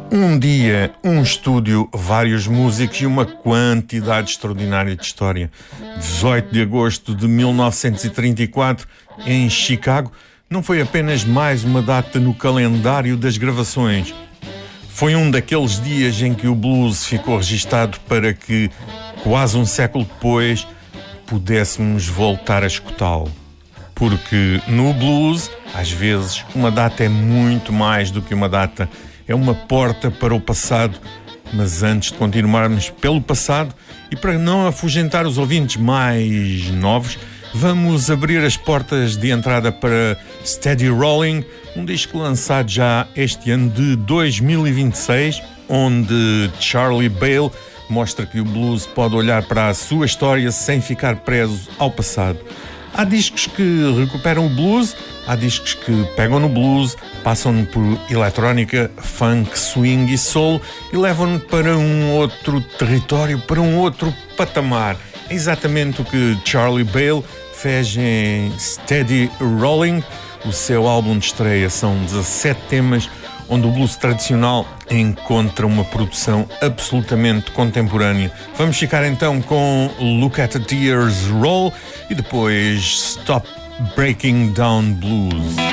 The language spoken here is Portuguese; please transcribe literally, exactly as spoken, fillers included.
Um dia, um estúdio, vários músicos e uma quantidade extraordinária de história. dezoito de agosto de mil novecentos e trinta e quatro, em Chicago, não foi apenas mais uma data no calendário das gravações. Foi um daqueles dias em que o blues ficou registado para que, quase um século depois, pudéssemos voltar a escutá-lo. Porque no blues, às vezes, uma data é muito mais do que uma data. É uma porta para o passado. Mas antes de continuarmos pelo passado, e para não afugentar os ouvintes mais novos, vamos abrir as portas de entrada para Steady Rolling, um disco lançado já este ano de dois mil e vinte e seis, onde Charlie Bale mostra que o blues pode olhar para a sua história sem ficar preso ao passado. Há discos que recuperam o blues, há discos que pegam no blues, passam-no por eletrónica, funk, swing e soul e levam-no para um outro território, para um outro patamar. É exatamente o que Charlie Bale fez em Steady Rolling. O seu álbum de estreia são dezassete temas, onde o blues tradicional encontra uma produção absolutamente contemporânea. Vamos ficar então com Look at the Tears Roll e depois Stop Breaking Down Blues.